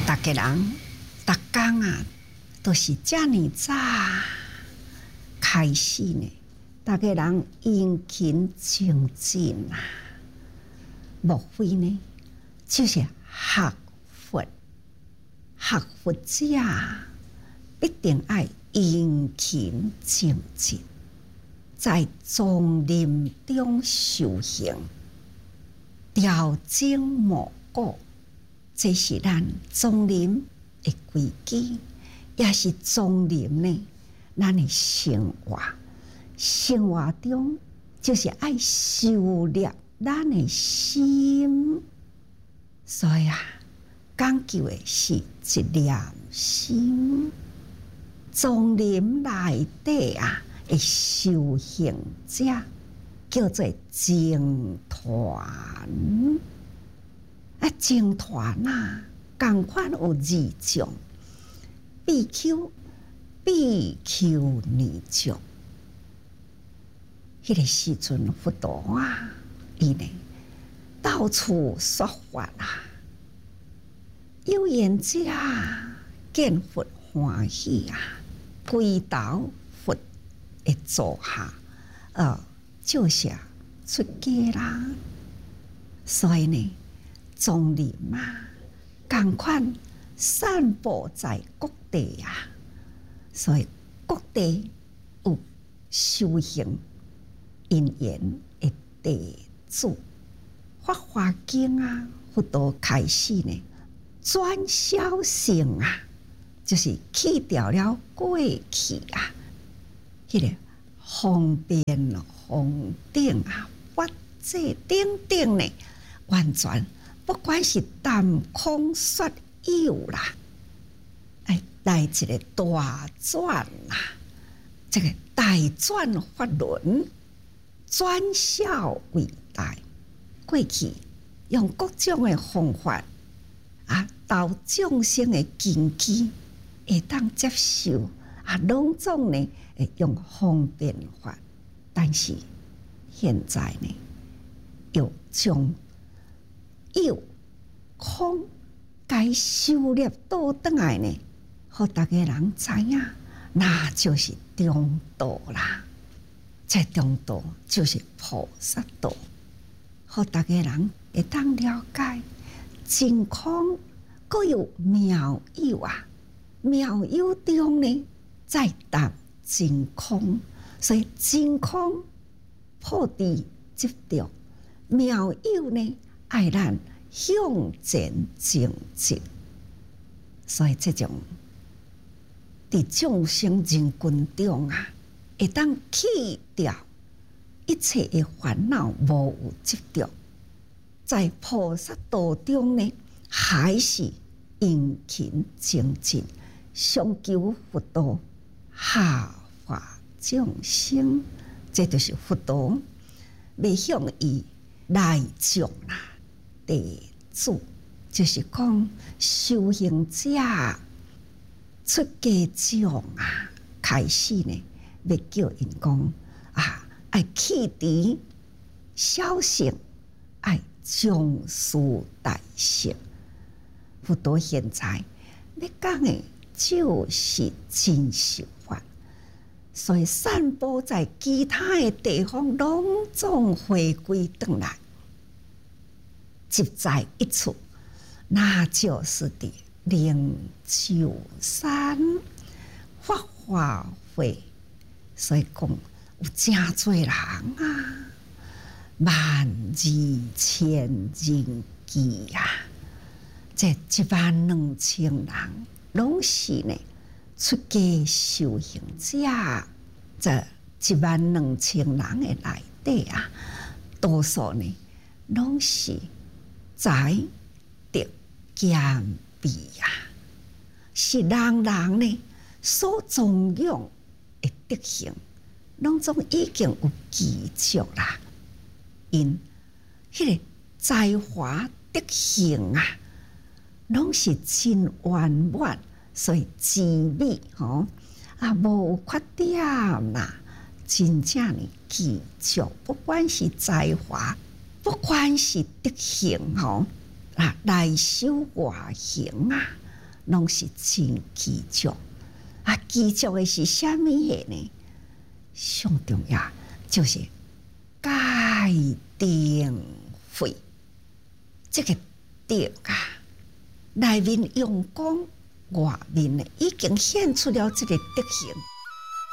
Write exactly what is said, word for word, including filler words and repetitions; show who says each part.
Speaker 1: 大家人逐工啊，都是遮尼早开始呢。大家人殷勤精进啊，莫非呢？就是学佛，学佛者必定爱殷勤精进，在丛林中修行，调整莫过。这是咱丛林的规矩，也是丛林呢咱的生活。生活中就是爱修炼咱的心，所以啊，讲究的是一念心。丛林内底啊的修行者叫做僧团。啊，僧团啊，同款有二种，比丘、比丘尼种。迄个时阵，佛陀啊，伊呢到处说法啊，有缘者见佛欢喜啊，跪倒佛的座下，呃，就下出家啦。所以呢，丛林啊，同款散布在各地啊，所以各地有修行因缘的地主，法华经啊，佛陀开始呢，转小乘啊，就是去掉了过去啊，迄、那个方便方定啊，法制等等呢，完全不管是谈空说有啦，哎，来一个大转啦，这个大转法轮。转小为大，过去用各种的方法啊，到众生的根基会当接受啊，拢总呢会用方便法，但是现在呢，又将有空该修炼倒转来呢，互大家人知影，那就是中道啦。这中道就是菩萨道，互大家人会当了解真空各有妙有啊，妙有中呢再达真空，所以真空破除执着，妙有呢爱咱向前精进，所以这种伫众生人群中啊，会当去掉一切的烦恼，无有执着，在菩萨道中呢，还是殷勤精进，上求佛道，下化众生。这就是佛陀要向伊来众啦，地主就是讲修行者、出家众啊，开始呢。要叫因讲啊，爱弃除小乘，爱重视大乘。佛陀现在要讲的就是真实法，所以散布在其他的地方，拢总回归转来，集在一处，那就是伫灵鹫山法华会。所以讲有真多人啊，万二千人计啊，这一万两千人拢是呢出家修行者。这一万两千人的内底啊，多数呢拢是才德兼备啊，是人人呢所崇仰的德行，拢总已经有基础啦。因迄个才华德行啊，拢是真圆满，所以智美吼啊无缺点啦，真正的基础，不管是才华，不管是德行吼啊，内修外行啊， 拢是真知足。啊，知足的是虾米嘢呢？上重要就是戒定慧，这个定啊，内面用功，外面呢已经显出了这个德行。